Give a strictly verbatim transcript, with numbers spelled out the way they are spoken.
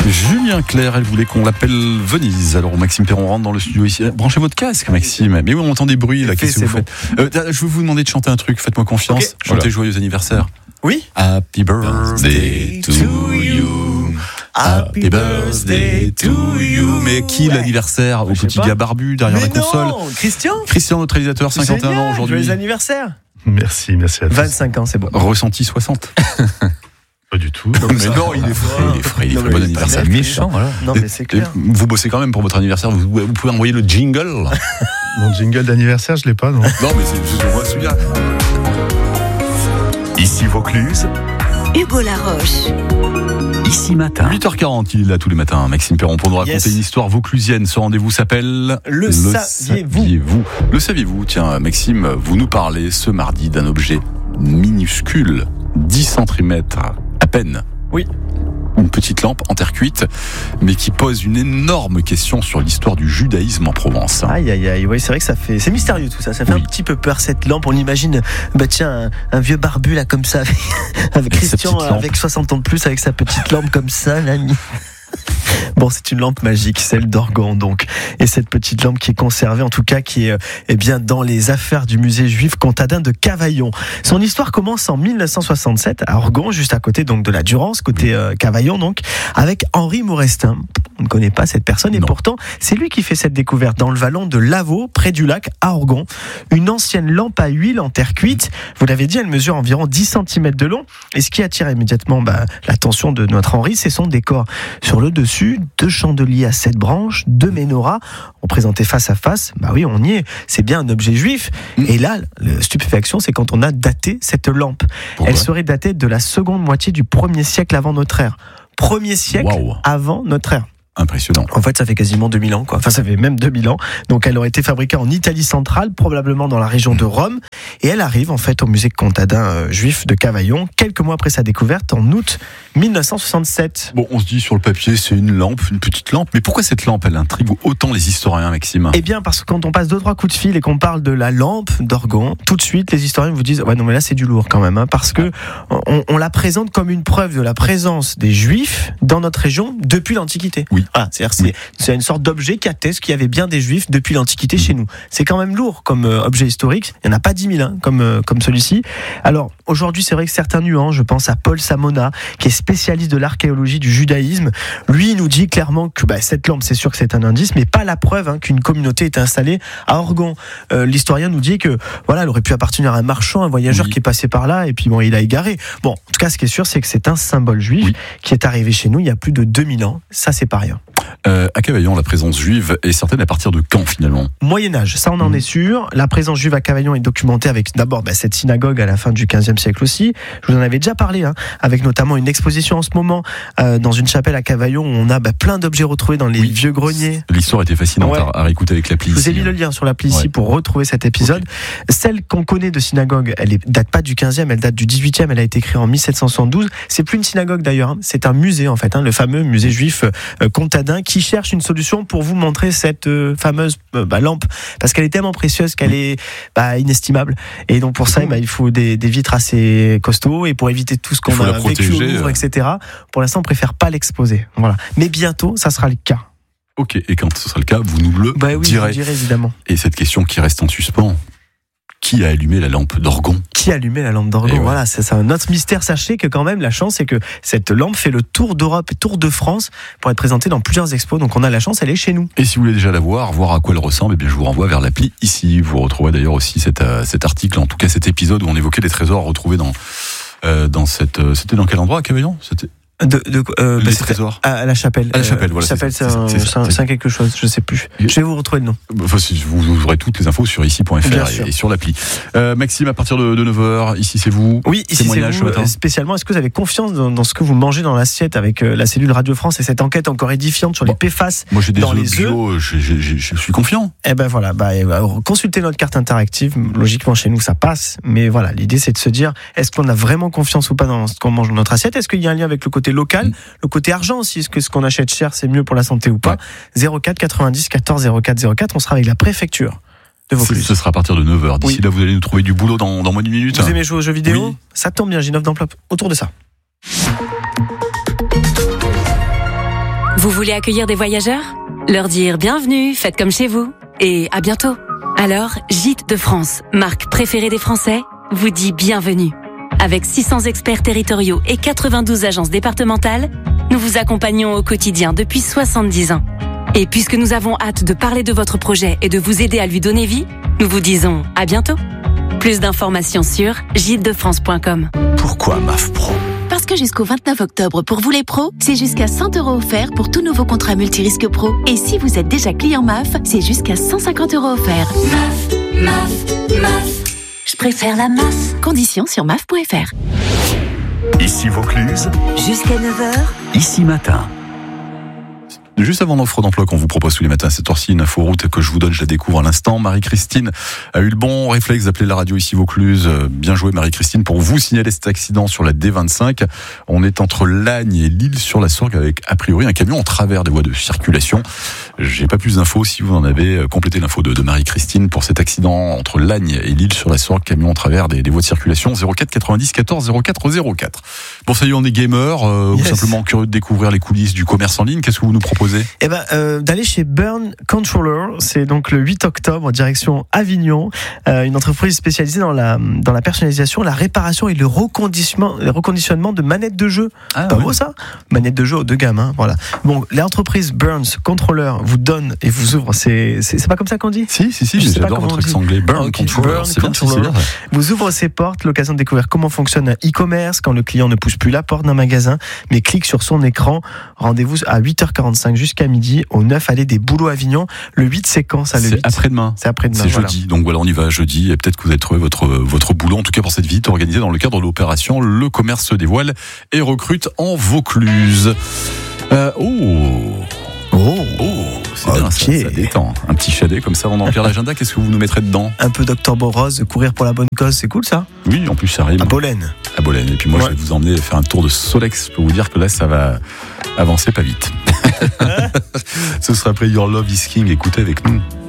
Julien Clerc, elle voulait qu'on l'appelle Venise. Alors Maxime Perron rentre dans le studio ici. Branchez votre casque, Maxime. Mais oui, on entend des bruits là. Qu'est-ce que vous faites ? euh, Je veux vous demander de chanter un truc. Faites-moi confiance. Okay. Chantez voilà. Joyeux anniversaire. Oui. Happy birthday to you. Happy birthday to you. Mais qui ouais. l'anniversaire au petit gars barbu derrière mais la console? Non, Christian. Christian, notre réalisateur, cinquante et un ans aujourd'hui. Joyeux anniversaire. Merci, merci à tous. vingt-cinq ans, c'est bon. Ressenti soixante. Pas du tout. Non, mais non, il est frais, il est frais, il est frais. Bon anniversaire. Méchant, voilà. Non, mais c'est clair. Vous bossez quand même pour votre anniversaire, vous, vous pouvez envoyer le jingle. Mon jingle d'anniversaire, je l'ai pas, non? Non, mais c'est, je vois celui-là. Ici Vaucluse, Hugo Laroche. Ici Matin. huit heures quarante, il est là tous les matins, Maxime Perron, pour nous raconter yes. une histoire vauclusienne. Ce rendez-vous s'appelle Le, le saviez-vous. saviez-vous. Le saviez-vous. Tiens, Maxime, vous nous parlez ce mardi d'un objet minuscule, dix centimètres à peine. Oui. Une petite lampe en terre cuite, mais qui pose une énorme question sur l'histoire du judaïsme en Provence. Aïe, aïe, aïe, oui, c'est vrai que ça fait, c'est mystérieux tout ça, ça fait oui. un petit peu peur cette lampe. On imagine, bah tiens, un, un vieux barbu là comme ça, avec, avec, avec Christian avec soixante ans de plus, avec sa petite lampe comme ça, là. Bon, c'est une lampe magique, celle d'Orgon donc. Et cette petite lampe qui est conservée, en tout cas qui est eh bien dans les affaires du musée juif Comtadin de Cavaillon. Son histoire commence en mille neuf cent soixante-sept à Orgon, juste à côté donc de la Durance, côté euh, Cavaillon donc, avec Henri Mourestin. On ne connaît pas cette personne et non. pourtant c'est lui qui fait cette découverte dans le vallon de Lavaux, près du lac à Orgon. Une ancienne lampe à huile en terre cuite. Vous l'avez dit, elle mesure environ dix centimètres de long. Et ce qui attire immédiatement bah, l'attention de notre Henri, c'est son décor. Sur le dessus, deux chandeliers à sept branches, deux menorahs, représentés face à face. Bah oui, on y est. C'est bien un objet juif. Mmh. Et là, la stupéfaction, c'est quand on a daté cette lampe. Pourquoi ? Elle serait datée de la seconde moitié du premier siècle avant notre ère. Premier siècle wow. avant notre ère. Impressionnant. En fait, ça fait quasiment deux mille ans, quoi. Enfin, ça fait même deux mille ans. Donc, elle aurait été fabriquée en Italie centrale, probablement dans la région de Rome. Et elle arrive, en fait, au musée Comtadin euh, juif de Cavaillon, quelques mois après sa découverte, en août mille neuf cent soixante-sept. Bon, on se dit sur le papier, c'est une lampe, une petite lampe. Mais pourquoi cette lampe, elle intrigue autant les historiens, Maxime ? Eh bien, parce que quand on passe deux, trois coups de fil et qu'on parle de la lampe d'Orgon, tout de suite, les historiens vous disent, ouais, non, mais là, c'est du lourd quand même, hein, parce que on, on la présente comme une preuve de la présence des Juifs dans notre région depuis l'Antiquité. Oui. Ah, c'est-à-dire, c'est, oui. c'est une sorte d'objet qui atteste qu'il y avait bien des Juifs depuis l'Antiquité mmh. chez nous. C'est quand même lourd comme euh, objet historique. Il n'y en a pas dix mille, hein, comme, euh, comme celui-ci. Alors, aujourd'hui, c'est vrai que certains nuances, je pense à Paul Samona, qui est spécialiste de l'archéologie du judaïsme. Lui, il nous dit clairement que bah, cette lampe, c'est sûr que c'est un indice, mais pas la preuve hein, qu'une communauté est installée à Orgon. Euh, l'historien nous dit que voilà, elle aurait pu appartenir à un marchand, un voyageur oui. qui est passé par là, et puis bon, il a égaré. Bon, en tout cas, ce qui est sûr, c'est que c'est un symbole juif oui. qui est arrivé chez nous il y a plus de deux mille ans. Ça, c'est pas rien. Euh, à Cavaillon, la présence juive est certaine à partir de quand finalement ? Moyen-Âge, ça on en mmh. est sûr. La présence juive à Cavaillon est documentée avec d'abord bah, cette synagogue à la fin du quinzième siècle aussi. Je vous en avais déjà parlé, hein, avec notamment une exposition en ce moment euh, dans une chapelle à Cavaillon où on a bah, plein d'objets retrouvés dans les oui. vieux greniers. L'histoire était fascinante ouais. à, à réécouter avec l'appli. Je vous ai mis ici. le lien sur l'appli ouais. ici pour retrouver cet épisode. Okay. Celle qu'on connaît de synagogue, elle ne date pas du quinzième, elle date du dix-huitième, elle a été créée en mille sept cent soixante-douze. C'est plus une synagogue d'ailleurs, hein, c'est un musée en fait, hein, le fameux musée juif euh, Comtadin qui cherche une solution pour vous montrer cette euh, fameuse euh, bah, lampe parce qu'elle est tellement précieuse qu'elle est bah, inestimable et donc pour ça bah, il faut des, des vitres assez costauds et pour éviter tout ce qu'on a vécu au Louvre, et cetera. Pour l'instant on préfère pas l'exposer, voilà. Mais bientôt ça sera le cas. Ok, et quand ce sera le cas vous nous le bah oui, direz. Je dirai évidemment. Et cette question qui reste en suspens, qui a allumé la lampe d'Orgon ? Qui a allumé la lampe d'Orgon ? Voilà, ouais. c'est ça. Notre mystère, sachez que quand même, la chance, c'est que cette lampe fait le tour d'Europe et tour de France pour être présentée dans plusieurs expos. Donc on a la chance, elle est chez nous. Et si vous voulez déjà la voir, voir à quoi elle ressemble, eh bien je vous renvoie vers l'appli ici. Vous retrouverez d'ailleurs aussi cet, euh, cet article, en tout cas cet épisode où on évoquait les trésors retrouvés dans, euh, dans cette... Euh, c'était dans quel endroit à Cavaillon ? C'était... De, de, euh, les bah, trésors à, à la chapelle. À la chapelle, voilà. La chapelle, c'est, c'est, un, c'est, c'est, un, c'est un quelque chose, je sais plus. Je vais vous retrouver le nom. Enfin, vous, vous aurez toutes les infos sur ici point f r et, et sur l'appli. Euh, Maxime, à partir de, de neuf heures, ici c'est vous. Oui, ici c'est vous. Spécialement, est-ce que vous avez confiance dans, dans ce que vous mangez dans l'assiette avec euh, la cellule Radio France et cette enquête encore édifiante sur bon, les P F A S moi, j'ai des dans œufs les bio, œufs je, je, je, je suis confiant. Eh ben voilà, bah, alors, consultez notre carte interactive. Logiquement, chez nous, ça passe. Mais voilà, l'idée, c'est de se dire, est-ce qu'on a vraiment confiance ou pas dans ce qu'on mange dans notre assiette ? Est-ce qu'il y a un lien avec le côté local, mmh. le côté argent aussi ? Est-ce que ce qu'on achète cher, c'est mieux pour la santé ou pas ? Ouais. zéro quatre quatre-vingt-dix quatorze zéro quatre zéro quatre, on sera avec la préfecture de Vaucluse. Ce sera à partir de neuf heures. D'ici oui. là, vous allez nous trouver du boulot dans, dans moins d'une minute. Vous hein. aimez jouer aux jeux vidéo ? Oui. Ça tombe bien, j'ai une offre d'emploi autour de ça. Vous voulez accueillir des voyageurs ? Leur dire bienvenue, faites comme chez vous et à bientôt. Alors, Gîtes de France, marque préférée des Français, vous dit bienvenue. Avec six cents experts territoriaux et quatre-vingt-douze agences départementales, nous vous accompagnons au quotidien depuis soixante-dix ans. Et puisque nous avons hâte de parler de votre projet et de vous aider à lui donner vie, nous vous disons à bientôt. Plus d'informations sur gîtes de france point com. Pourquoi M A F Pro ? Parce que jusqu'au vingt-neuf octobre, pour vous les pros, c'est jusqu'à cent euros offerts pour tout nouveau contrat multirisque pro. Et si vous êtes déjà client M A F, c'est jusqu'à cent cinquante euros offerts. M A F, M A F, M A F. Je préfère la M A F. Conditions sur M A F point F R. Ici Vaucluse. Jusqu'à neuf heures. Ici Matin. Juste avant l'offre d'emploi qu'on vous propose tous les matins à cette heure-ci, une info route que je vous donne, je la découvre à l'instant. Marie-Christine a eu le bon réflexe d'appeler la radio ici Vaucluse. Bien joué Marie-Christine pour vous signaler cet accident sur la D vingt-cinq. On est entre Lagnes et L'Isle-sur-la-Sorgue avec a priori un camion en travers des voies de circulation. J'ai pas plus d'infos si vous en avez complété l'info de, de Marie-Christine pour cet accident entre Lagnes et L'Isle-sur-la-Sorgue, camion en travers des, des voies de circulation. zéro quatre quatre-vingt-dix quatorze zéro quatre zéro quatre. Bon, ça y est, on est gamer, euh, yes. Ou simplement curieux de découvrir les coulisses du commerce en ligne. Qu'est-ce que vous nous proposez ? Eh ben, euh, d'aller chez Burn Controller, c'est donc le huit octobre en direction Avignon, euh, une entreprise spécialisée dans la dans la personnalisation, la réparation et le reconditionnement, le reconditionnement de manettes de jeu. Ah, pas oui. Beau ça ? Manettes de jeu haut de gamme, hein, voilà. Bon, l'entreprise Burn Controller vous donne et vous ouvre. C'est c'est, c'est pas comme ça qu'on dit ? Si si si. J'adore votre accent anglais. Burn okay. Controller. Burn c'est Controller. Bien, c'est bien. Vous ouvre ses portes, l'occasion de découvrir comment fonctionne un e-commerce quand le client ne pousse plus la porte d'un magasin, mais clique sur son écran. Rendez-vous à huit heures quarante-cinq jusqu'à midi au neuf allée des Bouleaux Avignon. Le huit, c'est quand ça, le c'est huit après-demain. C'est après-demain. C'est voilà. jeudi. Donc voilà, on y va jeudi et peut-être que vous avez trouvé votre, votre boulot, en tout cas pour cette visite organisée dans le cadre de l'opération Le Commerce se dévoile et recrute en Vaucluse. Euh, oh Oh, oh c'est bien, okay. ça, ça détend. Un petit chadet comme ça avant d'emplir l'agenda, qu'est-ce que vous nous mettrez dedans ? Un peu d'Octobre Rose, courir pour la bonne cause, c'est cool ça ? Oui, en plus ça arrive. À Bolène. À Bolène. Et puis moi, ouais. je vais vous emmener faire un tour de Solex. Je peux vous dire que là, ça va avancer pas vite. Ce sera après Your Love is King. Écoutez avec nous.